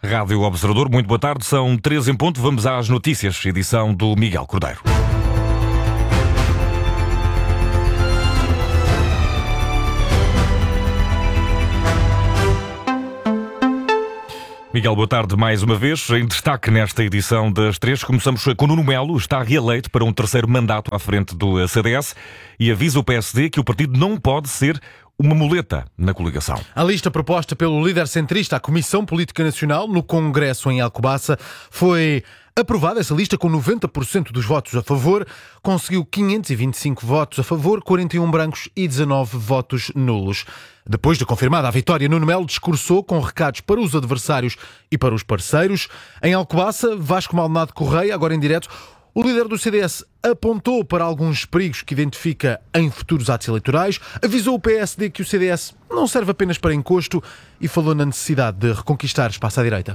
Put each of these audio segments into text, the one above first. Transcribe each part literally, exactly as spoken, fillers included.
Rádio Observador, muito boa tarde, são três em ponto, vamos às notícias, edição do Miguel Cordeiro. Miguel, boa tarde mais uma vez. Em destaque nesta edição das três, começamos com Nuno Melo, está reeleito para um terceiro mandato à frente do C D S e avisa o P S D que o partido não pode ser uma muleta na coligação. A lista proposta pelo líder centrista à Comissão Política Nacional no Congresso em Alcobaça foi aprovada. Essa lista, com noventa por cento dos votos a favor, conseguiu quinhentos e vinte e cinco votos a favor, quarenta e um brancos e dezanove votos nulos. Depois de confirmada a vitória, Nuno Melo discursou com recados para os adversários e para os parceiros. Em Alcobaça, Vasco Maldonado Correia, agora em direto, o líder do C D S apontou para alguns perigos que identifica em futuros atos eleitorais, avisou o P S D que o C D S não serve apenas para encosto e falou na necessidade de reconquistar espaço à direita.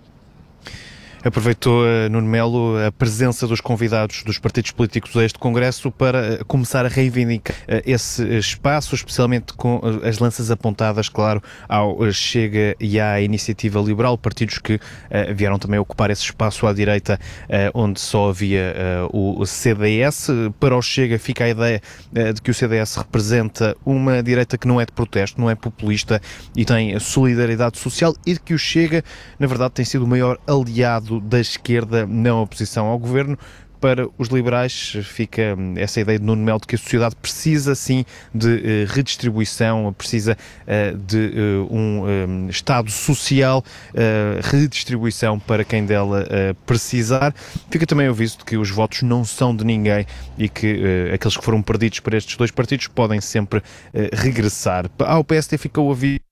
Aproveitou Nuno Melo a presença dos convidados dos partidos políticos a este Congresso para começar a reivindicar esse espaço, especialmente com as lanças apontadas, claro, ao Chega e à Iniciativa Liberal, partidos que vieram também ocupar esse espaço à direita, onde só havia o C D S. Para o Chega fica a ideia de que o C D S representa uma direita que não é de protesto, não é populista e tem solidariedade social, e de que o Chega, na verdade, tem sido o maior aliado da esquerda na oposição ao governo. Para os liberais fica essa ideia de Nuno Melo de que a sociedade precisa sim de uh, redistribuição, precisa uh, de uh, um, um Estado social, uh, redistribuição para quem dela uh, precisar. Fica também o aviso de que os votos não são de ninguém e que uh, aqueles que foram perdidos para estes dois partidos podem sempre uh, regressar. Ao P S D fica o aviso,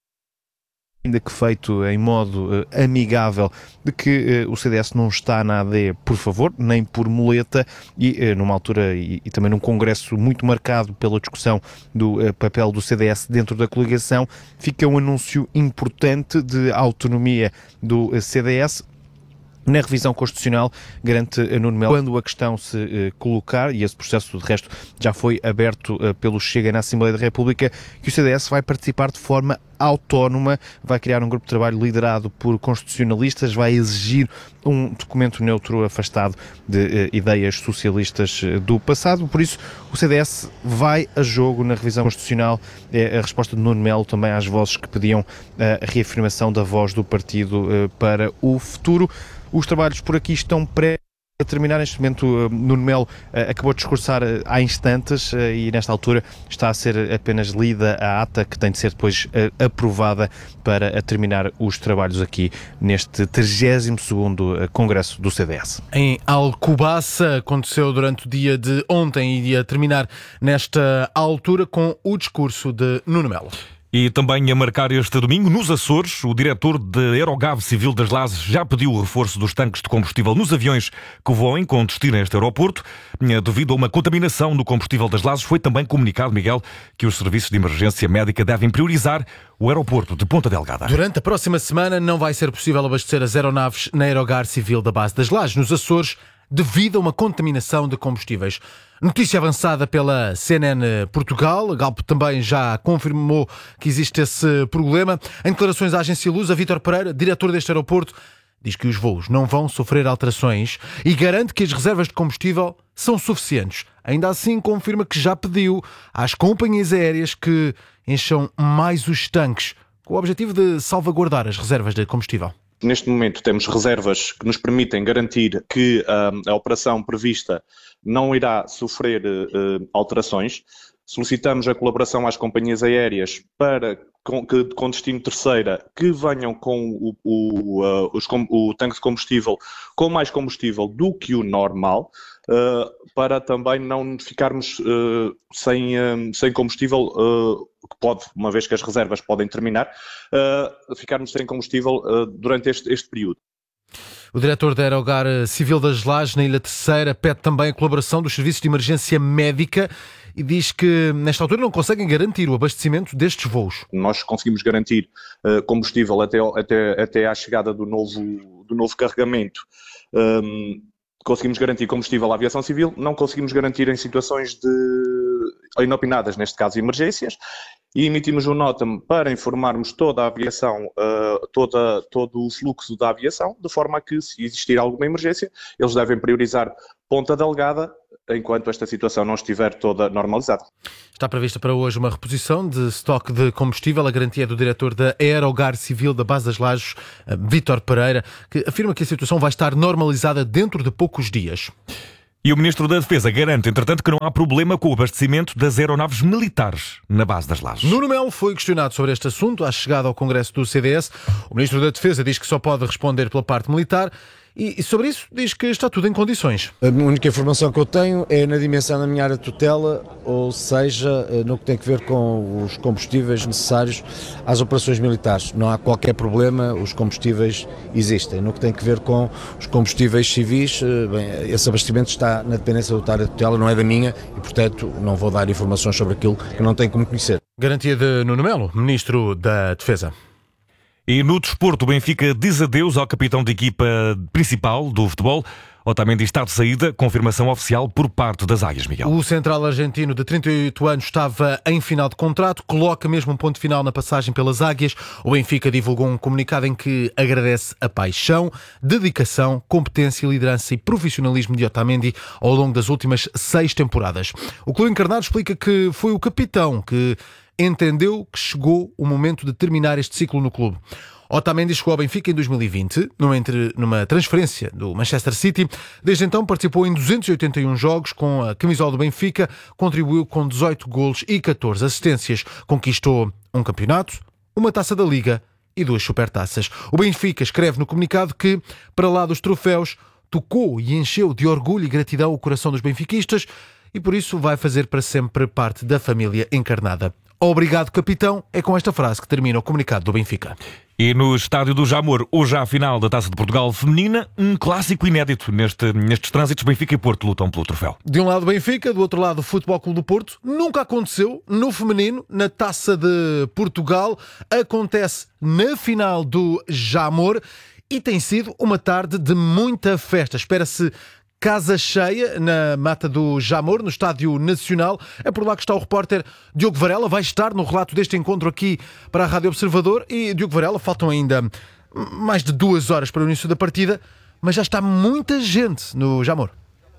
ainda que feito em modo uh, amigável, de que uh, o C D S não está na A D por favor, nem por muleta, e uh, numa altura e, e também num congresso muito marcado pela discussão do uh, papel do C D S dentro da coligação, fica um anúncio importante de autonomia do uh, C D S. Na revisão constitucional, garante Nuno Melo, quando a questão se uh, colocar, e esse processo de resto já foi aberto uh, pelo Chega na Assembleia da República, que o C D S vai participar de forma autónoma, vai criar um grupo de trabalho liderado por constitucionalistas, vai exigir um documento neutro afastado de uh, ideias socialistas uh, do passado. Por isso, o C D S vai a jogo na revisão constitucional. É a resposta de Nuno Melo também às vozes que pediam a reafirmação da voz do partido uh, para o futuro. Os trabalhos por aqui estão pré a terminar. Neste momento, Nuno Melo acabou de discursar há instantes e nesta altura está a ser apenas lida a ata que tem de ser depois aprovada para terminar os trabalhos aqui neste trigésimo segundo Congresso do C D S. Em Alcobaça, aconteceu durante o dia de ontem e ia terminar nesta altura com o discurso de Nuno Melo. E também a marcar este domingo, nos Açores, o diretor da Aerogave Civil das Lajes já pediu o reforço dos tanques de combustível nos aviões que voem com destino a este aeroporto. Devido a uma contaminação no combustível das Lajes, foi também comunicado, Miguel, que os serviços de emergência médica devem priorizar o aeroporto de Ponta Delgada. Durante a próxima semana não vai ser possível abastecer as aeronaves na Aerogar Civil da base das Lajes, nos Açores, devido a uma contaminação de combustíveis. Notícia avançada pela C N N Portugal. A Galp também já confirmou que existe esse problema. Em declarações à agência Lusa, Vítor Pereira, diretor deste aeroporto, diz que os voos não vão sofrer alterações e garante que as reservas de combustível são suficientes. Ainda assim, confirma que já pediu às companhias aéreas que encham mais os tanques, com o objetivo de salvaguardar as reservas de combustível. Neste momento temos reservas que nos permitem garantir que uh, a operação prevista não irá sofrer uh, alterações. Solicitamos a colaboração às companhias aéreas para, com, que, com destino terceira, que venham com o, o, uh, os, com, o tanque de combustível com mais combustível do que o normal, uh, para também não ficarmos uh, sem, uh, sem combustível, uh, que pode, uma vez que as reservas podem terminar, uh, ficarmos sem combustível uh, durante este, este período. O diretor da Aerogar Civil das Lajes, na Ilha Terceira, pede também a colaboração dos serviços de emergência médica e diz que, nesta altura, não conseguem garantir o abastecimento destes voos. Nós conseguimos garantir uh, combustível até, até, até à chegada do novo, do novo carregamento. Um, conseguimos garantir combustível à aviação civil, não conseguimos garantir em situações de inopinadas, neste caso emergências, e emitimos um nota para informarmos toda a aviação, uh, toda, todo o fluxo da aviação, de forma a que, se existir alguma emergência, eles devem priorizar Ponta Delgada, enquanto esta situação não estiver toda normalizada. Está prevista para hoje uma reposição de estoque de combustível. A garantia é do diretor da Aerogar Civil da Base das Lajes, Vítor Pereira, que afirma que a situação vai estar normalizada dentro de poucos dias. E o Ministro da Defesa garante, entretanto, que não há problema com o abastecimento das aeronaves militares na Base das Lajes. Nuno Melo foi questionado sobre este assunto à chegada ao Congresso do C D S. O Ministro da Defesa diz que só pode responder pela parte militar e, sobre isso, diz que está tudo em condições. A única informação que eu tenho é na dimensão da minha área de tutela, ou seja, no que tem a ver com os combustíveis necessários às operações militares. Não há qualquer problema, os combustíveis existem. No que tem a ver com os combustíveis civis, bem, esse abastecimento está na dependência da área de tutela, não é da minha, e, portanto, não vou dar informações sobre aquilo que não tenho como conhecer. Garantia de Nuno Melo, Ministro da Defesa. E no desporto, o Benfica diz adeus ao capitão de equipa principal do futebol. Otamendi está de saída, confirmação oficial por parte das Águias, Miguel. O central argentino de trinta e oito anos estava em final de contrato, coloca mesmo um ponto final na passagem pelas Águias. O Benfica divulgou um comunicado em que agradece a paixão, dedicação, competência, liderança e profissionalismo de Otamendi ao longo das últimas seis temporadas. O clube encarnado explica que foi o capitão que entendeu que chegou o momento de terminar este ciclo no clube. Otamendi chegou ao Benfica em dois mil e vinte, numa, entre, numa transferência do Manchester City. Desde então participou em duzentos e oitenta e um jogos com a camisola do Benfica, contribuiu com dezoito golos e catorze assistências. Conquistou um campeonato, uma taça da Liga e duas supertaças. O Benfica escreve no comunicado que, para lá dos troféus, tocou e encheu de orgulho e gratidão o coração dos benfiquistas e por isso vai fazer para sempre parte da família encarnada. Obrigado, capitão, é com esta frase que termina o comunicado do Benfica. E no estádio do Jamor, hoje à final da Taça de Portugal feminina, um clássico inédito neste, nestes trânsitos. Benfica e Porto lutam pelo troféu. De um lado Benfica, do outro lado o Futebol Clube do Porto. Nunca aconteceu no feminino, na Taça de Portugal. Acontece na final do Jamor e tem sido uma tarde de muita festa. Espera-se casa cheia na Mata do Jamor, no Estádio Nacional. É por lá que está o repórter Diogo Varela. Vai estar no relato deste encontro aqui para a Rádio Observador. E, Diogo Varela, faltam ainda mais de duas horas para o início da partida, mas já está muita gente no Jamor.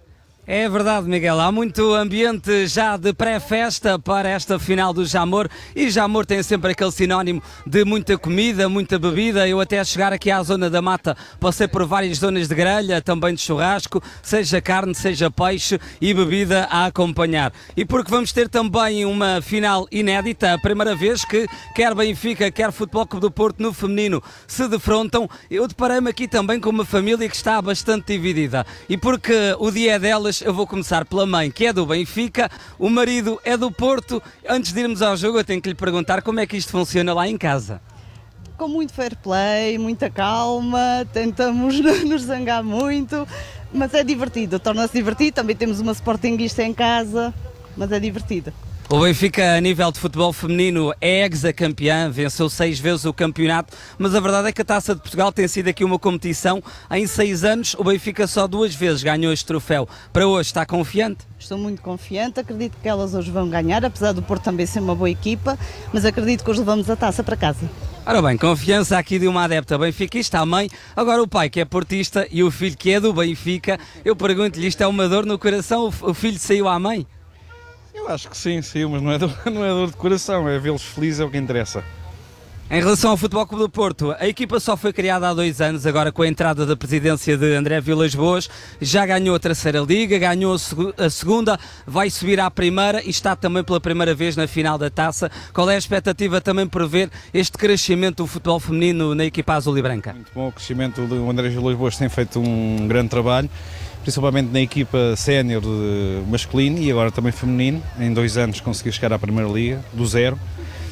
É verdade, Miguel, há muito ambiente já de pré-festa para esta final do Jamor, e Jamor tem sempre aquele sinónimo de muita comida, muita bebida. Eu até chegar aqui à zona da Mata passei por várias zonas de grelha, também de churrasco, seja carne, seja peixe e bebida a acompanhar. E porque vamos ter também uma final inédita, a primeira vez que quer Benfica, quer Futebol Clube do Porto no feminino se defrontam, eu deparei-me aqui também com uma família que está bastante dividida. E porque o dia é delas, eu vou começar pela mãe, que é do Benfica, o marido é do Porto. Antes de irmos ao jogo, eu tenho que lhe perguntar como é que isto funciona lá em casa. Com muito fair play, muita calma, tentamos não nos zangar muito, mas é divertido, torna-se divertido. Também temos uma sportinguista em casa, mas é divertido. O Benfica, a nível de futebol feminino, é ex-campeã, venceu seis vezes o campeonato, mas a verdade é que a Taça de Portugal tem sido aqui uma competição. Em seis anos, o Benfica só duas vezes ganhou este troféu. Para hoje, está confiante? Estou muito confiante, acredito que elas hoje vão ganhar, apesar do Porto também ser uma boa equipa, mas acredito que hoje levamos a taça para casa. Ora bem, confiança aqui de uma adepta benfiquista, a mãe, agora o pai que é portista e o filho que é do Benfica. Eu pergunto-lhe, isto é uma dor no coração? O filho saiu à mãe? Eu acho que sim, sim, mas não é, dor, não é dor de coração, é vê-los felizes, é o que interessa. Em relação ao Futebol Clube do Porto, a equipa só foi criada há dois anos, agora com a entrada da presidência de André Vilas-Boas, já ganhou a terceira liga, ganhou a segunda, vai subir à primeira e está também pela primeira vez na final da taça. Qual é a expectativa também por ver este crescimento do futebol feminino na equipa azul e branca? Muito bom, o crescimento do André Vilas-Boas tem feito um grande trabalho, principalmente na equipa sénior masculino e agora também feminino. Em dois anos conseguiu chegar à primeira liga, do zero.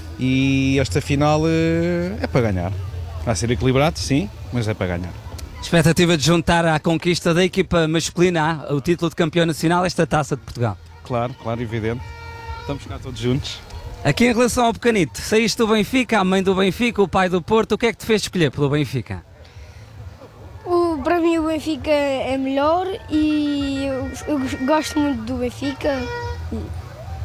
E esta final é para ganhar. Vai ser equilibrado, sim, mas é para ganhar. Expectativa de juntar à conquista da equipa masculina o título de campeão nacional, esta Taça de Portugal? Claro, claro, evidente. Estamos cá todos juntos. Aqui em relação ao pequenito, saíste do Benfica, a mãe do Benfica, o pai do Porto, o que é que te fez escolher pelo Benfica? O, para mim o Benfica é melhor e eu, eu gosto muito do Benfica.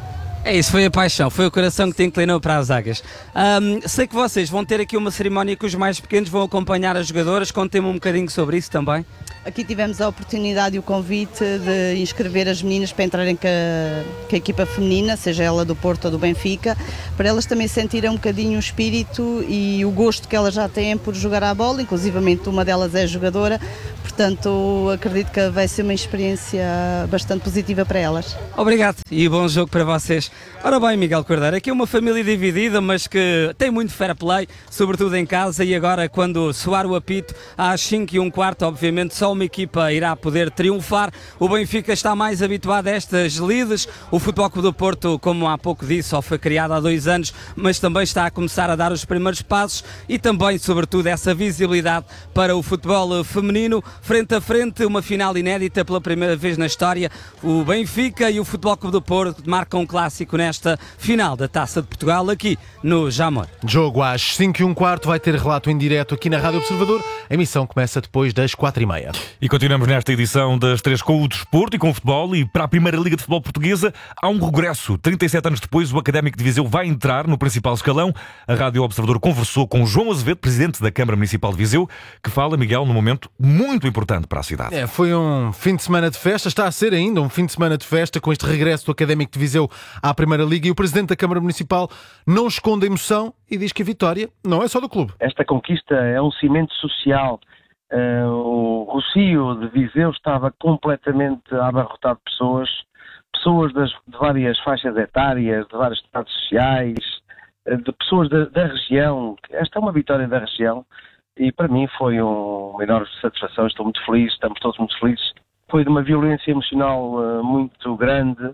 É isso, foi a paixão, foi o coração que te inclinou para as águias. Um, sei que vocês vão ter aqui uma cerimónia que os mais pequenos vão acompanhar as jogadoras. Contem-me um bocadinho sobre isso também. Aqui tivemos a oportunidade e o convite de inscrever as meninas para entrarem com a, com a equipa feminina, seja ela do Porto ou do Benfica, para elas também sentirem um bocadinho o espírito e o gosto que elas já têm por jogar à bola, inclusivamente uma delas é jogadora, portanto acredito que vai ser uma experiência bastante positiva para elas. Obrigado e bom jogo para vocês. Ora bem, Miguel Cordeiro, aqui é uma família dividida, mas que tem muito fair play, sobretudo em casa, e agora quando soar o apito às cinco e um quarto, obviamente só uma equipa irá poder triunfar. O Benfica está mais habituado a estas lides. O Futebol Clube do Porto, como há pouco disse, só foi criado há dois anos, mas também está a começar a dar os primeiros passos e também, sobretudo, essa visibilidade para o futebol feminino. Frente a frente, uma final inédita pela primeira vez na história. O Benfica e o Futebol Clube do Porto marcam um clássico nesta final da Taça de Portugal aqui no Jamor. Jogo às cinco e um quarto, vai ter relato em direto aqui na Rádio Observador. A emissão começa depois das quatro e meia. E continuamos nesta edição das três com o desporto e com o futebol, e para a Primeira Liga de Futebol Portuguesa há um regresso. trinta e sete anos depois, o Académico de Viseu vai entrar no principal escalão. A Rádio Observador conversou com João Azevedo, presidente da Câmara Municipal de Viseu, que fala, Miguel, num momento muito importante para a cidade. É, foi um fim de semana de festa, está a ser ainda um fim de semana de festa com este regresso do Académico de Viseu à Primeira Liga, e o presidente da Câmara Municipal não esconde a emoção e diz que a vitória não é só do clube. Esta conquista é um cimento social. Uh, o Rocio de Viseu estava completamente abarrotado de pessoas, pessoas das, de várias faixas etárias, de vários estados sociais, de pessoas da, da região. Esta é uma vitória da região e para mim foi um, uma enorme satisfação. Estou muito feliz, estamos todos muito felizes. Foi de uma violência emocional uh, muito grande.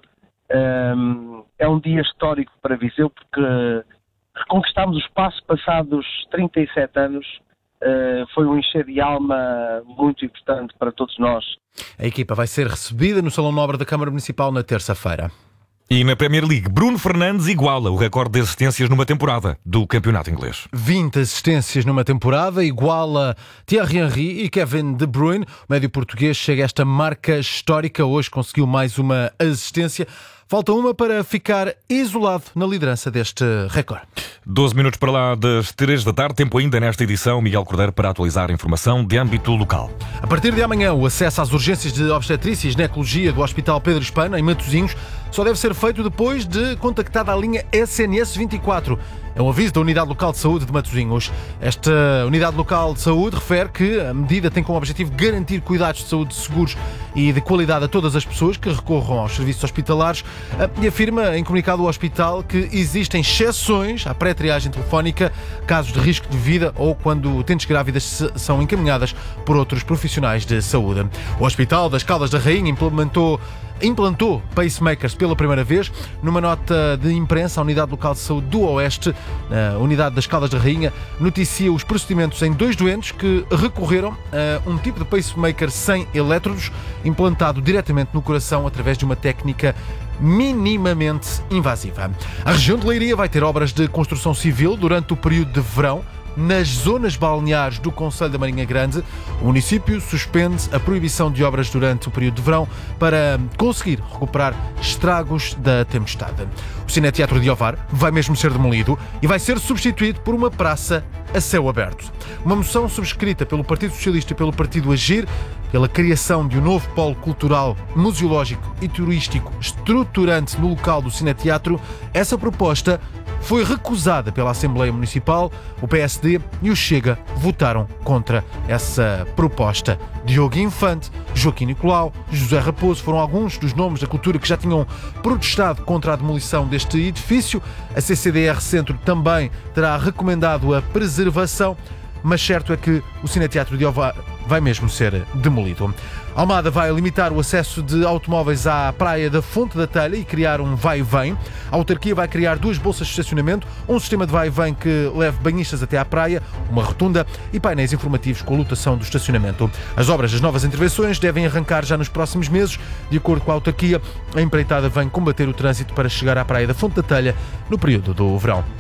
Um, é um dia histórico para Viseu porque reconquistámos o espaço passados trinta e sete anos. Uh, foi um encher de alma muito importante para todos nós. A equipa vai ser recebida no Salão Nobre da Câmara Municipal na terça-feira. E na Premier League, Bruno Fernandes iguala o recorde de assistências numa temporada do campeonato inglês. vinte assistências numa temporada, iguala Thierry Henry e Kevin De Bruyne. O médio português chega a esta marca histórica. Hoje conseguiu mais uma assistência. Falta uma para ficar isolado na liderança deste recorde. doze minutos para lá das três da tarde, tempo ainda nesta edição, Miguel Cordeiro para atualizar a informação de âmbito local. A partir de amanhã, o acesso às urgências de obstetrícia e ginecologia do Hospital Pedro Espana, em Matosinhos, só deve ser feito depois de contactada a linha S N S vinte e quatro. É um aviso da Unidade Local de Saúde de Matosinhos. Esta Unidade Local de Saúde refere que a medida tem como objetivo garantir cuidados de saúde seguros e de qualidade a todas as pessoas que recorram aos serviços hospitalares, e afirma em comunicado ao hospital que existem exceções à pré-triagem telefónica, casos de risco de vida ou quando utentes grávidas são encaminhadas por outros profissionais de saúde. O Hospital das Caldas da Rainha implementou implantou pacemakers pela primeira vez. Numa nota de imprensa, a Unidade Local de Saúde do Oeste, a Unidade das Caldas da Rainha, noticia os procedimentos em dois doentes que recorreram a um tipo de pacemaker sem elétrodos, implantado diretamente no coração através de uma técnica minimamente invasiva. A região de Leiria vai ter obras de construção civil durante o período de verão. Nas zonas balneares do Concelho da Marinha Grande, o município suspende a proibição de obras durante o período de verão para conseguir recuperar estragos da tempestade. O Cineteatro de Ovar vai mesmo ser demolido e vai ser substituído por uma praça a céu aberto. Uma moção subscrita pelo Partido Socialista e pelo Partido Agir, pela criação de um novo polo cultural, museológico e turístico estruturante no local do Cineteatro. Essa proposta foi recusada pela Assembleia Municipal. O P S D e o Chega votaram contra essa proposta. Diogo Infante, Joaquim Nicolau, José Raposo foram alguns dos nomes da cultura que já tinham protestado contra a demolição deste edifício. A C C D R Centro também terá recomendado a preservação, mas certo é que o Cineteatro de Ovar vai mesmo ser demolido. Almada vai limitar o acesso de automóveis à praia da Fonte da Telha e criar um vai e vem. A autarquia vai criar duas bolsas de estacionamento, um sistema de vai e vem que leve banhistas até à praia, uma rotunda e painéis informativos com a lotação do estacionamento. As obras das novas intervenções devem arrancar já nos próximos meses. De acordo com a autarquia, a empreitada vem combater o trânsito para chegar à praia da Fonte da Telha no período do verão.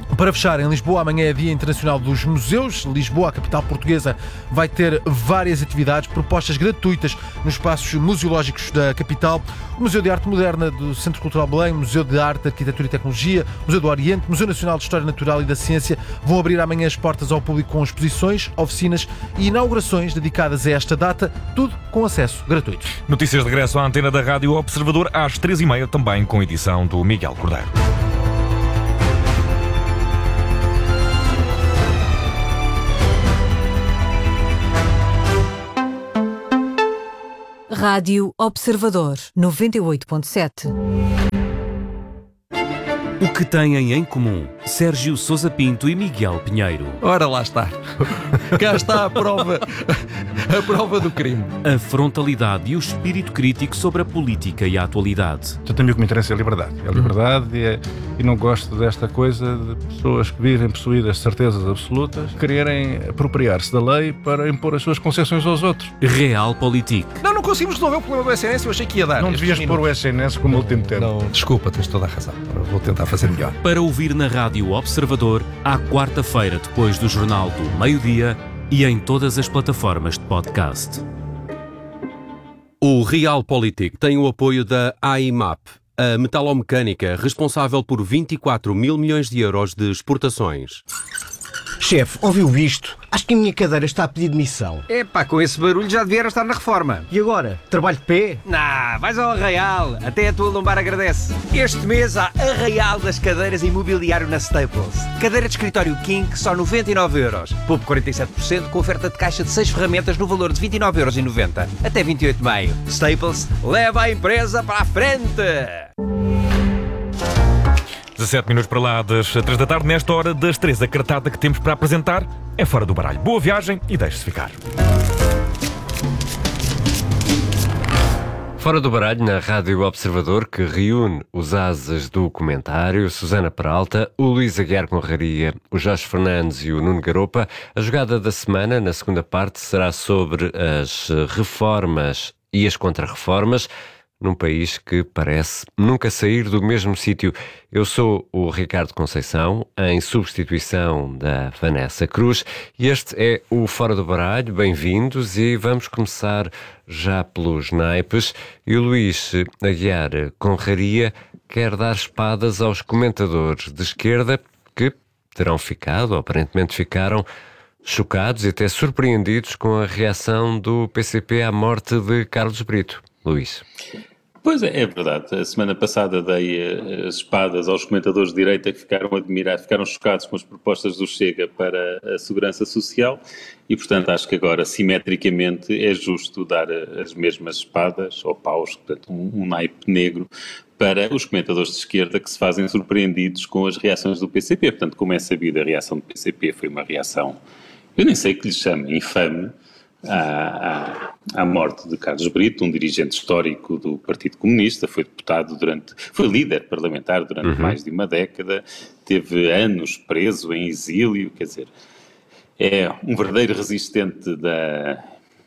Para fechar, em Lisboa, amanhã é Dia Internacional dos Museus. Lisboa, a capital portuguesa, vai ter várias atividades propostas gratuitas nos espaços museológicos da capital. O Museu de Arte Moderna do Centro Cultural Belém, Museu de Arte, Arquitetura e Tecnologia, Museu do Oriente, Museu Nacional de História Natural e da Ciência vão abrir amanhã as portas ao público com exposições, oficinas e inaugurações dedicadas a esta data, tudo com acesso gratuito. Notícias de regresso à antena da Rádio Observador às três e meia, também com edição do Miguel Cordeiro. Rádio Observador, noventa e oito ponto sete. O que têm em comum Sérgio Sousa Pinto e Miguel Pinheiro? Ora, lá está. Cá está a prova, a prova do crime. A frontalidade e o espírito crítico sobre a política e a atualidade. Eu tenho o que me interessa é a liberdade. É a liberdade e, é, e não gosto desta coisa de pessoas que vivem possuídas de certezas absolutas, quererem apropriar-se da lei para impor as suas concessões aos outros. Realpolitik. Não, não conseguimos resolver o problema do S N S, eu achei que ia dar. Não devias pôr o S N S como último termo. Não, desculpa, tens toda a razão. Vou tentar fazer melhor. Para ouvir na Rádio Observador, à quarta-feira, depois do Jornal do Meio-Dia e em todas as plataformas de podcast. O Realpolitik tem o apoio da A I M A P, a metalomecânica responsável por vinte e quatro mil milhões de euros de exportações. Chefe, ouviu isto? Acho que a minha cadeira está a pedir demissão. Epá, com esse barulho já devia estar na reforma. E agora? Trabalho de pé? Nah, vais ao Arraial. Até a tua lombar agradece. Este mês há Arraial das cadeiras imobiliário na Staples. Cadeira de escritório King, só noventa e nove euros. Poupe quarenta e sete por cento com oferta de caixa de seis ferramentas no valor de vinte e nove euros e noventa. Até vinte e oito de maio. Staples, leva a empresa para a frente! dezassete minutos para lá das três da tarde. Nesta hora das três, a cartada que temos para apresentar é Fora do Baralho. Boa viagem e deixe-se ficar. Fora do Baralho, na Rádio Observador, que reúne os ases do comentário, Susana Peralta, o Luís Aguiar Conraria, o Jorge Fernandes e o Nuno Garopa. A jogada da semana, na segunda parte, será sobre as reformas e as contrarreformas num país que parece nunca sair do mesmo sítio. Eu sou o Ricardo Conceição, em substituição da Vanessa Cruz, e este é o Fora do Baralho. Bem-vindos e vamos começar já pelos naipes. E o Luís Aguiar Conraria quer dar espadas aos comentadores de esquerda que terão ficado, ou aparentemente ficaram, chocados e até surpreendidos com a reação do P C P à morte de Carlos Brito. Luís. Pois é, é verdade. A semana passada dei as espadas aos comentadores de direita que ficaram admirados, ficaram chocados com as propostas do Chega para a segurança social e, portanto, acho que agora, simetricamente, é justo dar as mesmas espadas, ou paus, portanto, um, um naipe negro, para os comentadores de esquerda que se fazem surpreendidos com as reações do P C P. Portanto, como é sabido, a reação do P C P foi uma reação, eu nem sei que lhe chame, infame, À, à, à morte de Carlos Brito, um dirigente histórico do Partido Comunista, foi deputado durante, foi líder parlamentar durante uhum. mais de uma década, teve anos preso em exílio, quer dizer, é um verdadeiro resistente da...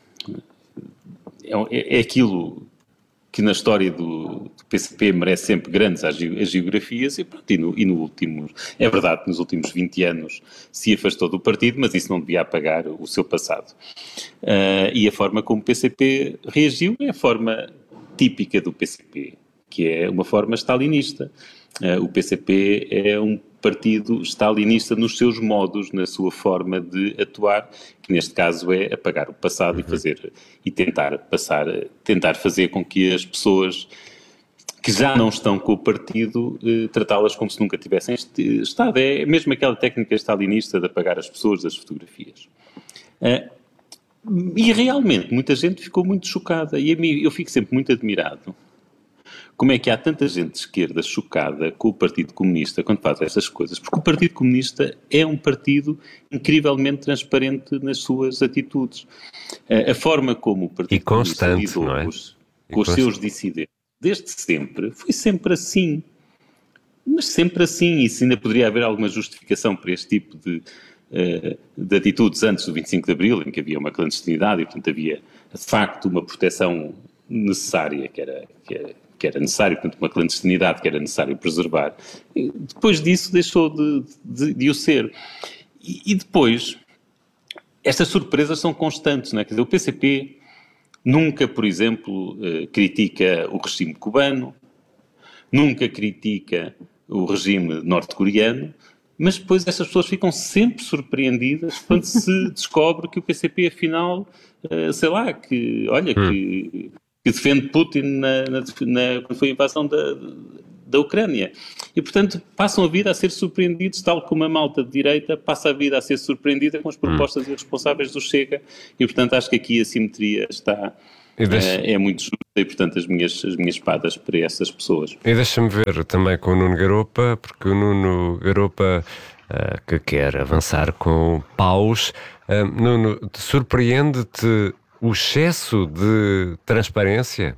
É, é aquilo que na história do, do P C P merece sempre grandes agiografias e, pronto, e, no, e no último, é verdade que nos últimos vinte anos se afastou do partido, mas isso não devia apagar o seu passado. Uh, e a forma como o P C P reagiu é a forma típica do P C P, que é uma forma stalinista. Uh, o P C P é um partido stalinista nos seus modos, na sua forma de atuar, que neste caso é apagar o passado uhum. e fazer e tentar passar, tentar fazer com que as pessoas que já não estão com o partido, eh, tratá-las como se nunca tivessem estado. É mesmo aquela técnica stalinista de apagar as pessoas das fotografias. Uh, e realmente muita gente ficou muito chocada e a mim, eu fico sempre muito admirado. Como é que há tanta gente de esquerda chocada com o Partido Comunista quando faz essas coisas? Porque o Partido Comunista é um partido incrivelmente transparente nas suas atitudes. A forma como o Partido e constante, Comunista lidou não é? com os, com os seus dissidentes, desde sempre, foi sempre assim. Mas sempre assim, e se ainda poderia haver alguma justificação para este tipo de, uh, de atitudes antes do vinte e cinco de Abril, em que havia uma clandestinidade e, portanto, havia, de facto, uma proteção necessária, que era... Que era que que era necessário, portanto uma clandestinidade que era necessário preservar, depois disso deixou de, de, de o ser. E, e depois, estas surpresas são constantes, não é? Quer dizer, o P C P nunca, por exemplo, eh, critica o regime cubano, nunca critica o regime norte-coreano, mas depois essas pessoas ficam sempre surpreendidas quando se descobre que o P C P, afinal, uh, sei lá, que, olha, hum. que, que defende Putin na, na, na, quando foi a invasão da, da Ucrânia. E, portanto, passam a vida a ser surpreendidos, tal como a malta de direita passa a vida a ser surpreendida com as propostas hum. irresponsáveis do Chega. E, portanto, acho que aqui a simetria está... Deixa... É, é muito justa e, portanto, as minhas, as minhas espadas para essas pessoas. E deixa-me ver também com o Nuno Garopa, porque o Nuno Garopa, uh, que quer avançar com paus, uh, Nuno, surpreende-te o excesso de transparência?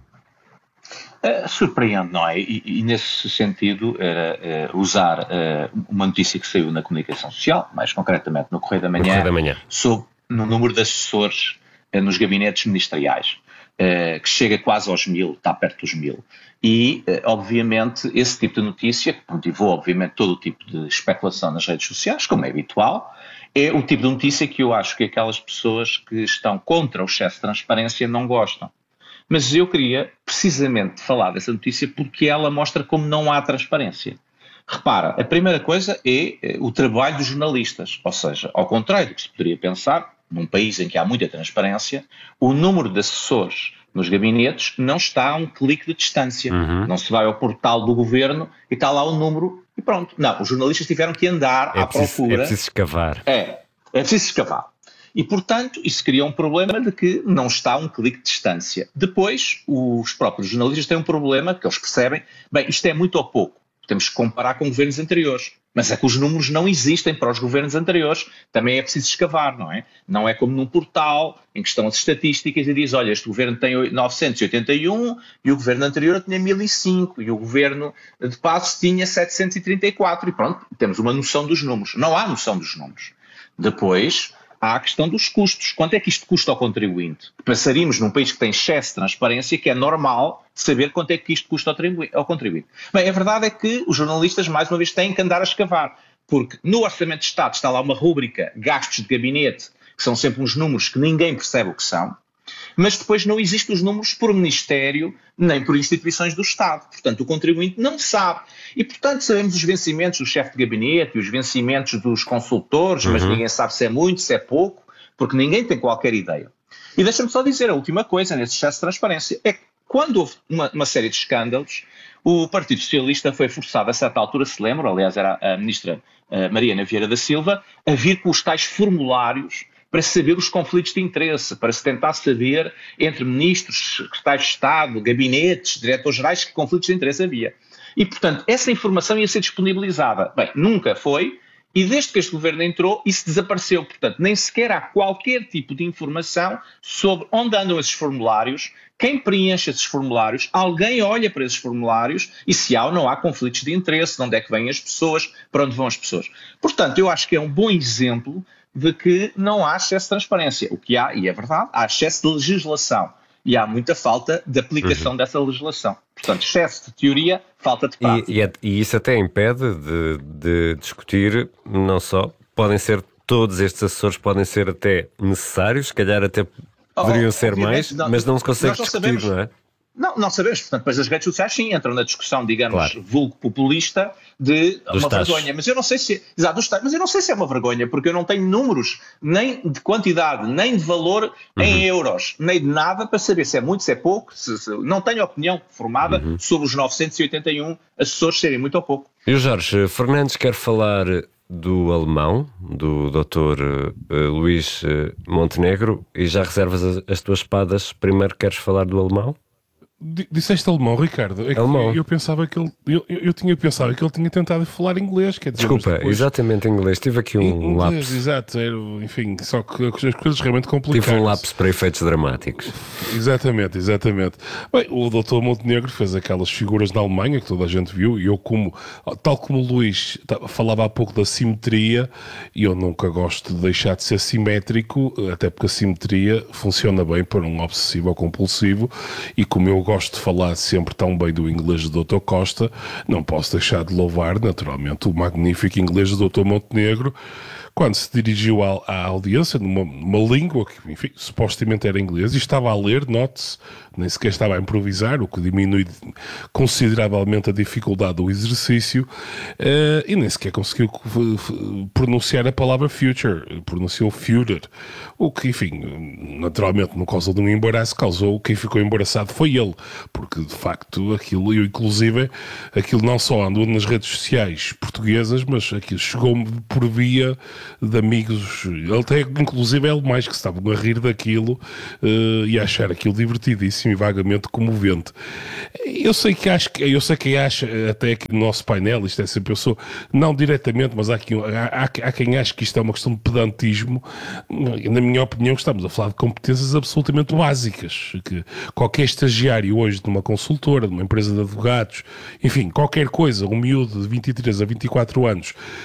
Uh, surpreende, não é? E, e nesse sentido, era uh, usar uh, uma notícia que saiu na comunicação social, mais concretamente no Correio da Manhã, Correio da Manhã. sobre no número de assessores uh, nos gabinetes ministeriais. Uh, que chega quase aos mil, está perto dos mil. E, uh, obviamente, esse tipo de notícia, que motivou, obviamente, todo o tipo de especulação nas redes sociais, como é habitual, é o tipo de notícia que eu acho que aquelas pessoas que estão contra o excesso de transparência não gostam. Mas eu queria, precisamente, falar dessa notícia porque ela mostra como não há transparência. Repara, a primeira coisa é uh, o trabalho dos jornalistas, ou seja, ao contrário do que se poderia pensar, num país em que há muita transparência, o número de assessores nos gabinetes não está a um clique de distância. Uhum. Não se vai ao portal do governo e está lá o número e pronto. Não, os jornalistas tiveram que andar é à preciso, procura. É preciso escavar. É, é preciso escavar. E, portanto, isso cria um problema de que não está a um clique de distância. Depois, os próprios jornalistas têm um problema que eles percebem, bem, isto é muito ou pouco. Temos que comparar com governos anteriores. Mas é que os números não existem para os governos anteriores. Também é preciso escavar, não é? Não é como num portal em que estão as estatísticas e diz, olha, este governo tem novecentos e oitenta e um e o governo anterior tinha mil e cinco e o governo de Passos tinha setecentos e trinta e quatro. E pronto, temos uma noção dos números. Não há noção dos números. Depois... há a questão dos custos. Quanto é que isto custa ao contribuinte? Passaríamos num país que tem excesso de transparência, que é normal saber quanto é que isto custa ao contribuinte. Bem, a verdade é que os jornalistas, mais uma vez, têm que andar a escavar, porque no Orçamento de Estado está lá uma rúbrica, gastos de gabinete, que são sempre uns números que ninguém percebe o que são, mas depois não existem os números por ministério nem por instituições do Estado. Portanto, o contribuinte não sabe. E, portanto, sabemos os vencimentos do chefe de gabinete e os vencimentos dos consultores, uhum. mas ninguém sabe se é muito, se é pouco, porque ninguém tem qualquer ideia. E deixa-me só dizer a última coisa nesse excesso de transparência. É que quando houve uma, uma série de escândalos, o Partido Socialista foi forçado, a certa altura, se lembram, aliás era a ministra a Mariana Vieira da Silva, a vir com os tais formulários para saber os conflitos de interesse, para se tentar saber entre ministros, secretários de Estado, gabinetes, diretores-gerais, que conflitos de interesse havia. E, portanto, essa informação ia ser disponibilizada. Bem, nunca foi, e desde que este governo entrou, isso desapareceu. Portanto, nem sequer há qualquer tipo de informação sobre onde andam esses formulários, quem preenche esses formulários, alguém olha para esses formulários e se há ou não há conflitos de interesse, de onde é que vêm as pessoas, para onde vão as pessoas. Portanto, eu acho que é um bom exemplo de que não há excesso de transparência. O que há, e é verdade, há excesso de legislação. E há muita falta de aplicação uhum. dessa legislação. Portanto, excesso de teoria, falta de prática. E, e, é, e isso até impede de, de discutir, não só, podem ser todos estes assessores, podem ser até necessários, se calhar até poderiam oh, ser mais, não, mas não se consegue discutir, sabemos, não é? Não, não sabemos. Portanto, depois as redes sociais sim entram na discussão, digamos, claro. vulgo populista de dos uma taxos. vergonha. Mas eu não sei se... Exato, dos taxos, mas eu não sei se é uma vergonha, porque eu não tenho números, nem de quantidade, nem de valor uhum. em euros, nem de nada para saber se é muito, se é pouco. Se, se, não tenho opinião formada uhum. sobre os novecentos e oitenta e um assessores serem muito ou pouco. E o Jorge Fernandes quer falar do alemão, do doutor uh, Luís uh, Montenegro, e já reservas as, as tuas espadas. Primeiro queres falar do alemão? Disseste alemão, Ricardo? É que alemão. Eu pensava que ele eu, eu tinha pensado que ele tinha tentado falar inglês, quer dizer, desculpa, depois... exatamente inglês, tive aqui um inglês, lapso. Exato, era, enfim, só que as coisas realmente complicadas. Tive um lapso para efeitos dramáticos. Exatamente, exatamente. Bem, o doutor Montenegro fez aquelas figuras na Alemanha que toda a gente viu, e eu, como, tal como o Luís falava há pouco da simetria, e eu nunca gosto de deixar de ser simétrico, até porque a simetria funciona bem para um obsessivo ou compulsivo, e como eu gosto de falar sempre tão bem do inglês do doutor Costa, não posso deixar de louvar, naturalmente, o magnífico inglês do doutor Montenegro, quando se dirigiu à, à audiência numa, numa língua que, enfim, supostamente era inglês, e estava a ler, note-se, nem sequer estava a improvisar, o que diminui consideravelmente a dificuldade do exercício, uh, e nem sequer conseguiu pronunciar a palavra future, pronunciou future, o que, enfim, naturalmente não causou nenhum embaraço, causou, quem ficou embaraçado foi ele, porque de facto aquilo, eu inclusive, aquilo não só andou nas redes sociais portuguesas, mas aquilo chegou-me por via de amigos, ele até, inclusive, é o mais que se estavam a rir daquilo uh, e a achar aquilo divertidíssimo e vagamente comovente. Eu sei que acho que eu sei que acha até que no nosso painel, isto é sempre, eu sou, não diretamente, mas há, aqui, há, há quem ache que isto é uma questão de pedantismo. Na minha opinião, estamos a falar de competências absolutamente básicas, que qualquer estagiário hoje numa consultora, numa empresa de advogados, enfim, qualquer coisa, um miúdo de vinte e três a vinte e quatro anos